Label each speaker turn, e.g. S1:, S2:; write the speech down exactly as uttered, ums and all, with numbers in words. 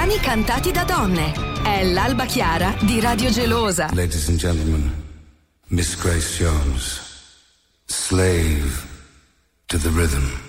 S1: brani cantati da donne. È l'Alba Chiara di Radio Gelosa.
S2: Ladies and gentlemen, Miss Grace Jones, slave to the rhythm.